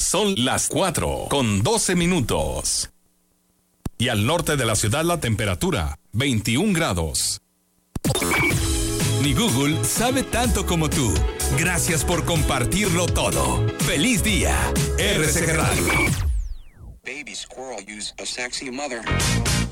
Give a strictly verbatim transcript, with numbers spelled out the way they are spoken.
Son las cuatro con doce minutos. Y al norte de la ciudad la temperatura, veintiún grados. Ni Google sabe tanto como tú. Gracias por compartirlo todo. ¡Feliz día! R C G Radio. Baby squirrel use a sexy mother.